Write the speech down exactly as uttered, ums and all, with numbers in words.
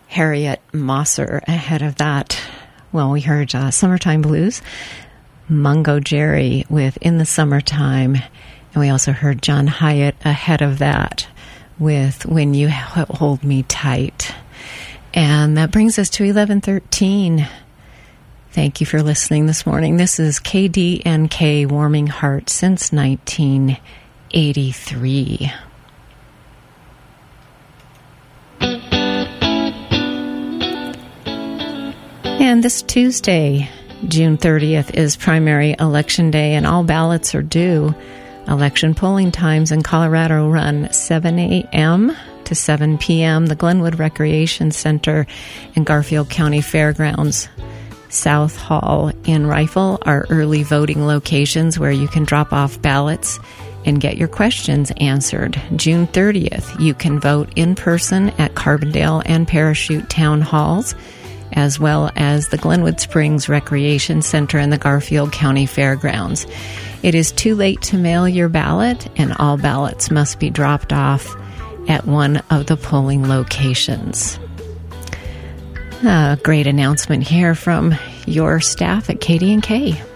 Harriet Mosser. Ahead of that, well, we heard uh, Summertime Blues, Mungo Jerry with In the Summertime, and we also heard John Hyatt ahead of that with When You Hold Me Tight. And that brings us to eleven thirteen. Thank you for listening this morning. This is K D N K, Warming Heart since nineteen eighty-three. And this Tuesday, June thirtieth, is primary election day, and all ballots are due. Election polling times in Colorado run seven a.m. to seven p.m. The Glenwood Recreation Center and Garfield County Fairgrounds South Hall in Rifle are early voting locations where you can drop off ballots and get your questions answered. June thirtieth, you can vote in person at Carbondale and Parachute Town Halls, as well as the Glenwood Springs Recreation Center and the Garfield County Fairgrounds. It is too late to mail your ballot, and all ballots must be dropped off at one of the polling locations. A great announcement here from your staff at K D N K.